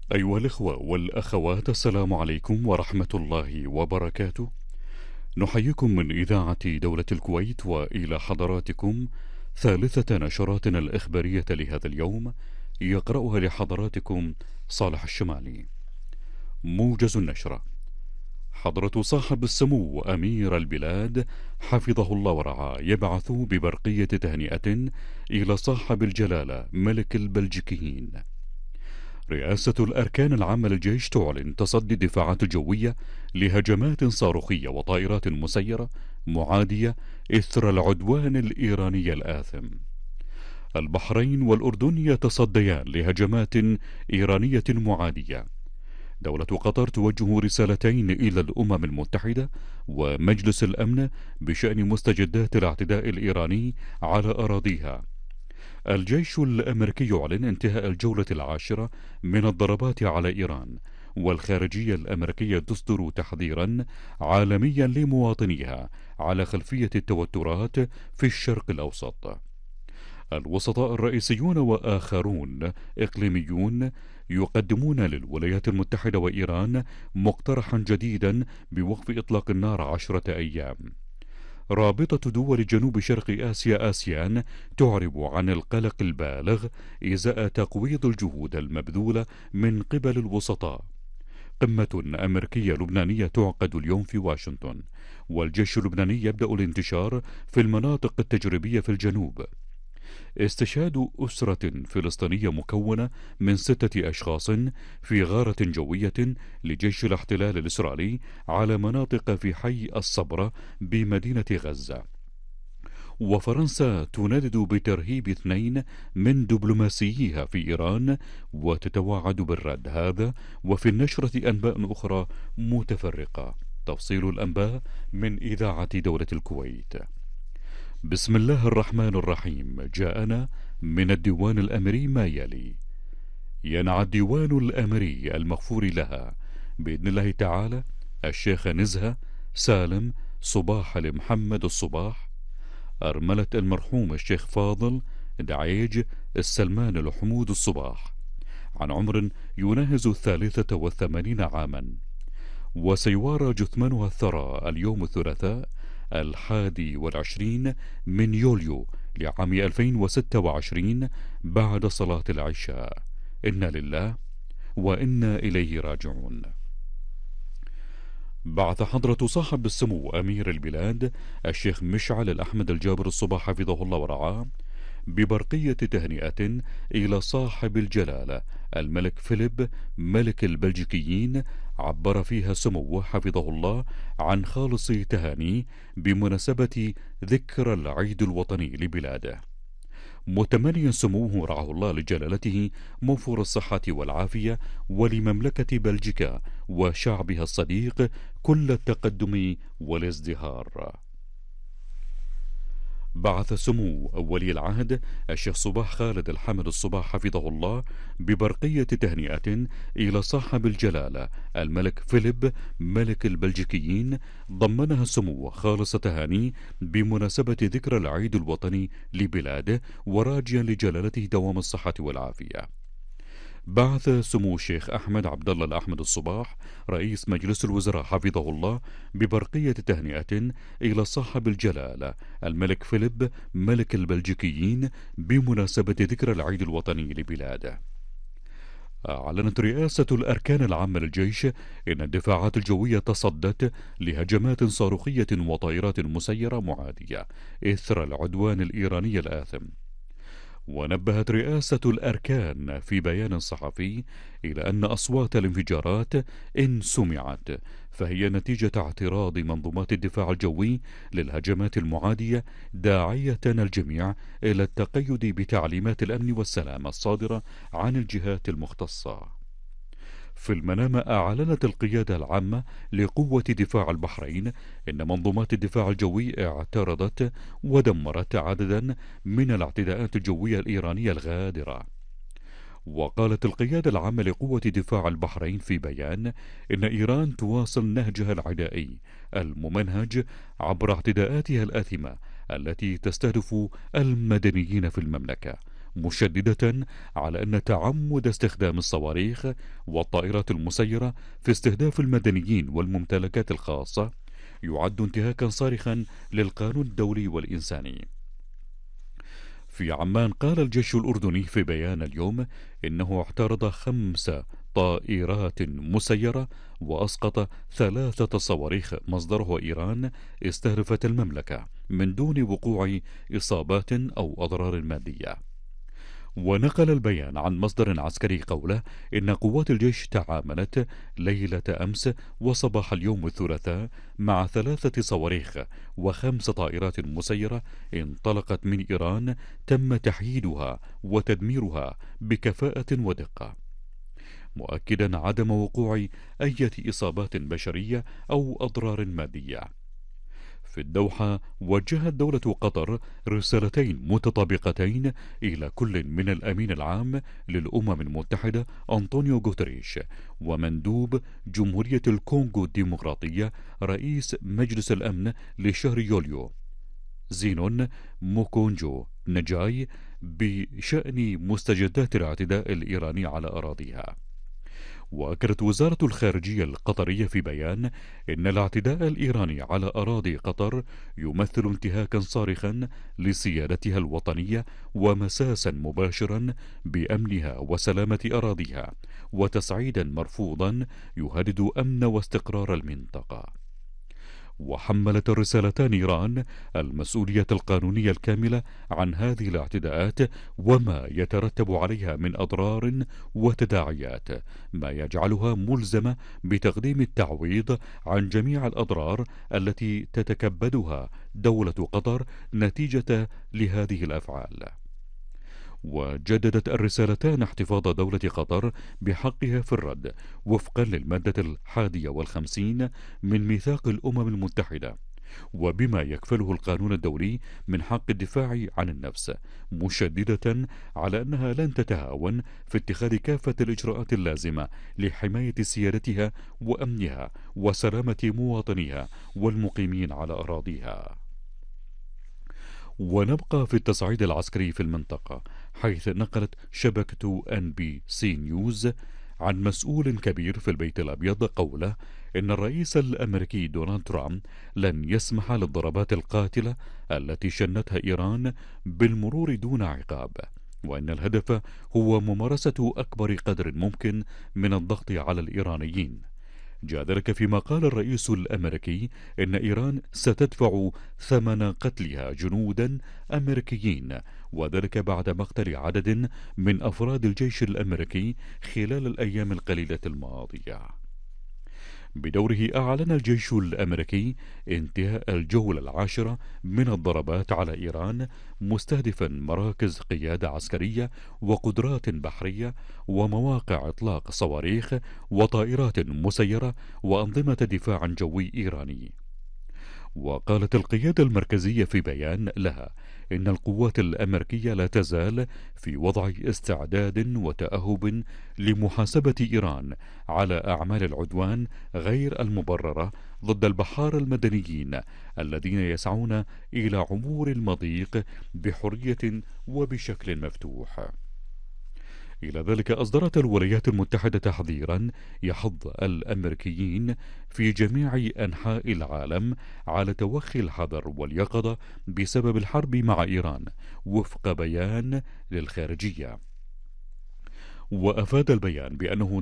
أيها الإخوة والأخوات، السلام عليكم ورحمة الله وبركاته. نحييكم من إذاعة دولة الكويت، وإلى حضراتكم ثالثة نشراتنا الإخبارية لهذا اليوم، يقرأها لحضراتكم صالح الشمالي. موجز النشرة. حضرة صاحب السمو أمير البلاد حفظه الله ورعاه يبعث ببرقية تهنئة إلى صاحب الجلالة ملك البلجيكيين. رئاسة الأركان العامة للجيش تعلن تصدي الدفاعات الجوية لهجمات صاروخية وطائرات مسيرة معادية إثر العدوان الإيراني الآثم. البحرين والأردن يتصديان لهجمات إيرانية معادية. دولة قطر توجه رسالتين إلى الأمم المتحدة ومجلس الأمن بشأن مستجدات الاعتداء الإيراني على أراضيها. الجيش الأمريكي يعلن انتهاء الجولة العاشرة من الضربات على إيران، والخارجية الأمريكية تصدر تحذيرا عالميا لمواطنيها على خلفية التوترات في الشرق الأوسط. الوسطاء الرئيسيون وآخرون إقليميون يقدمون للولايات المتحدة وإيران مقترحا جديدا بوقف إطلاق النار 10 أيام. رابطة دول جنوب شرق آسيا آسيان تعرب عن القلق البالغ إزاء تقويض الجهود المبذولة من قبل الوسطاء. قمة أمريكية لبنانية تعقد اليوم في واشنطن، والجيش اللبناني يبدأ الانتشار في المناطق التجريبية في الجنوب. استشهاد أسرة فلسطينية مكونة من 6 أشخاص في غارة جوية لجيش الاحتلال الإسرائيلي على مناطق في حي الصبرة بمدينة غزة. وفرنسا تندد بترهيب 2 من دبلوماسييها في إيران وتتوعد بالرد. هذا وفي النشرة أنباء أخرى متفرقة. تفصيل الأنباء من إذاعة دولة الكويت. بسم الله الرحمن الرحيم. جاءنا من الديوان الأمري ما يلي: ينعى الديوان الأمري المغفور لها بإذن الله تعالى الشيخ نزهة سالم صباح لمحمد الصباح، أرملة المرحوم الشيخ فاضل دعيج السلمان الحمود الصباح، عن عمر يناهز 83 عاما، وسيوارى جثمانها الثرى اليوم الثلاثاء 21 من يوليو لعام 2026 بعد صلاة العشاء. إنا لله وإنا إليه راجعون. بعث حضرة صاحب السمو أمير البلاد الشيخ مشعل الأحمد الجابر الصباح حفظه الله ورعاه ببرقية تهنئة إلى صاحب الجلالة الملك فيليب ملك البلجيكيين، عبر فيها سموه حفظه الله عن خالص تهانيه بمناسبة ذكرى العيد الوطني لبلاده، متمنيا سموه رعاه الله لجلالته موفور الصحة والعافية ولمملكة بلجيكا وشعبها الصديق كل التقدم والازدهار. بعث سمو ولي العهد الشيخ صباح خالد الحمد الصباح حفظه الله ببرقية تهنئة إلى صاحب الجلالة الملك فيليب ملك البلجيكيين، ضمنها السمو خالص تهاني بمناسبة ذكرى العيد الوطني لبلاده، وراجيا لجلالته دوام الصحة والعافية. بعث سمو الشيخ أحمد عبد الله الأحمد الصباح رئيس مجلس الوزراء حفظه الله ببرقية تهنئة إلى صاحب الجلالة الملك فيليب ملك البلجيكيين بمناسبة ذكرى العيد الوطني لبلاده. أعلنت رئاسة الأركان العامة للجيش إن الدفاعات الجوية تصدت لهجمات صاروخية وطائرات مسيرة معادية إثر العدوان الإيراني الآثم. ونبهت رئاسة الأركان في بيان صحفي إلى أن أصوات الانفجارات إن سمعت فهي نتيجة اعتراض منظومات الدفاع الجوي للهجمات المعادية، داعية الجميع إلى التقيد بتعليمات الأمن والسلامة الصادرة عن الجهات المختصة. في المنامة أعلنت القيادة العامة لقوة دفاع البحرين إن منظومات الدفاع الجوي اعترضت ودمرت عددا من الاعتداءات الجوية الإيرانية الغادرة. وقالت القيادة العامة لقوة دفاع البحرين في بيان إن إيران تواصل نهجها العدائي الممنهج عبر اعتداءاتها الآثمة التي تستهدف المدنيين في المملكة، مشددة على أن تعمد استخدام الصواريخ والطائرات المسيرة في استهداف المدنيين والممتلكات الخاصة يعد انتهاكا صارخا للقانون الدولي والإنساني. في عمان قال الجيش الأردني في بيان اليوم إنه اعترض 5 طائرات مسيرة وأسقط 3 صواريخ مصدرها إيران استهدفت المملكة من دون وقوع إصابات أو أضرار مادية. ونقل البيان عن مصدر عسكري قوله إن قوات الجيش تعاملت ليلة أمس وصباح اليوم الثلاثاء مع 3 صواريخ و5 طائرات مسيرة انطلقت من إيران تم تحييدها وتدميرها بكفاءة ودقة، مؤكدا عدم وقوع أي إصابات بشرية أو أضرار مادية. في الدوحة وجهت دولة قطر رسالتين متطابقتين إلى كل من الأمين العام للأمم المتحدة أنطونيو غوتريش ومندوب جمهورية الكونغو الديمقراطية رئيس مجلس الأمن لشهر يوليو زينون موكونجو نجاي بشأن مستجدات الاعتداء الإيراني على أراضيها. وأكدت وزارة الخارجية القطرية في بيان إن الاعتداء الإيراني على أراضي قطر يمثل انتهاكا صارخا لسيادتها الوطنية ومساسا مباشرا بأمنها وسلامة أراضيها وتصعيدا مرفوضا يهدد أمن واستقرار المنطقة. وحملت الرسالتان إيران المسؤولية القانونية الكاملة عن هذه الاعتداءات وما يترتب عليها من أضرار وتداعيات، ما يجعلها ملزمة بتقديم التعويض عن جميع الأضرار التي تتكبدها دولة قطر نتيجة لهذه الأفعال. وجددت الرسالتان احتفاظ دولة قطر بحقها في الرد وفقا للمادة 51 من ميثاق الأمم المتحدة وبما يكفله القانون الدولي من حق الدفاع عن النفس، مشددة على أنها لن تتهاون في اتخاذ كافة الإجراءات اللازمة لحماية سيادتها وأمنها وسلامة مواطنيها والمقيمين على أراضيها. ونبقى في التصعيد العسكري في المنطقة، حيث نقلت شبكة NBC نيوز عن مسؤول كبير في البيت الأبيض قوله إن الرئيس الأمريكي دونالد ترامب لن يسمح للضربات القاتلة التي شنتها إيران بالمرور دون عقاب، وأن الهدف هو ممارسة أكبر قدر ممكن من الضغط على الإيرانيين. جاء ذلك فيما قال الرئيس الأمريكي إن إيران ستدفع ثمن قتلها جنودا أمريكيين، وذلك بعد مقتل عدد من أفراد الجيش الأمريكي خلال الأيام القليلة الماضية. بدوره أعلن الجيش الأمريكي انتهاء الجولة 10 من الضربات على إيران، مستهدفا مراكز قيادة عسكرية وقدرات بحرية ومواقع إطلاق صواريخ وطائرات مسيرة وأنظمة دفاع جوي إيراني. وقالت القيادة المركزية في بيان لها إن القوات الأمريكية لا تزال في وضع استعداد وتأهب لمحاسبة إيران على أعمال العدوان غير المبررة ضد البحار المدنيين الذين يسعون إلى عبور المضيق بحرية وبشكل مفتوح. إلى ذلك أصدرت الولايات المتحدة تحذيرا يحض الأمريكيين في جميع أنحاء العالم على توخي الحذر واليقظة بسبب الحرب مع إيران وفق بيان للخارجية. وأفاد البيان بأنه